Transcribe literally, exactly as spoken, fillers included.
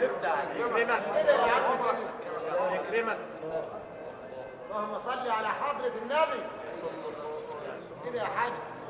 يكرمك كده يا عم كده. الله يكرمك. اللهم صل على حضرة النبي. كده يا حاج.